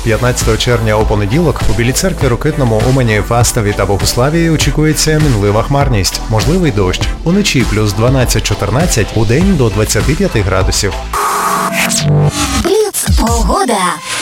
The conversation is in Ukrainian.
15 червня у понеділок у Білій Церкві, Рокитному, Умані, Фастові та Богуславії очікується мінлива хмарність, можливий дощ. Уночі плюс 12-14, удень до 25 градусів. Бліц погода.